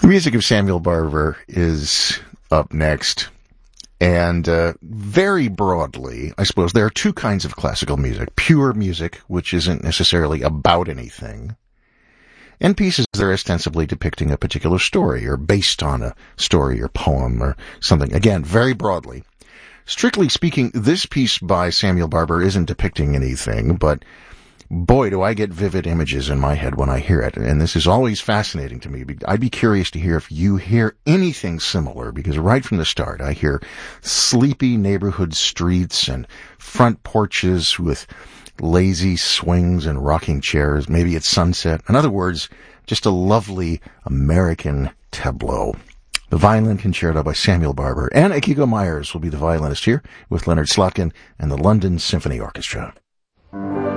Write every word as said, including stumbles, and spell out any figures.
music of Samuel Barber is up next. And uh, very broadly, I suppose, there are two kinds of classical music. Pure music, which isn't necessarily about anything, and pieces that are ostensibly depicting a particular story or based on a story or poem or something. Again, very broadly. Strictly speaking, this piece by Samuel Barber isn't depicting anything, but boy, do I get vivid images in my head when I hear it. And this is always fascinating to me. I'd be curious to hear if you hear anything similar, because right from the start, I hear sleepy neighborhood streets and front porches with lazy swings and rocking chairs. Maybe it's sunset. In other words, just a lovely American tableau. The Violin Concerto by Samuel Barber. And Akiko Myers will be the violinist here with Leonard Slotkin and the London Symphony Orchestra.